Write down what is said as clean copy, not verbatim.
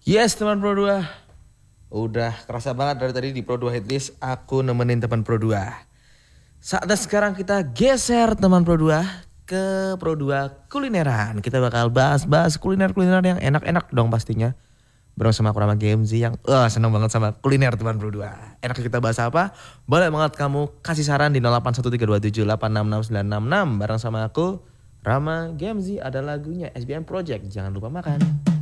Yes teman Pro 2. Udah kerasa banget dari tadi di Pro 2 Hitlist aku nemenin teman Pro 2. Saatnya sekarang kita geser teman Pro 2 ke Pro 2 kulineran. Kita bakal bahas kuliner-kuliner yang enak-enak dong pastinya. Bareng sama aku Rama Gamzi yang seneng banget sama kuliner teman Pro 2. Enaknya kita bahas apa? Boleh banget kamu kasih saran di 081327866966 bareng sama aku Rama Gamzi. Ada lagunya SBM Project, jangan lupa makan.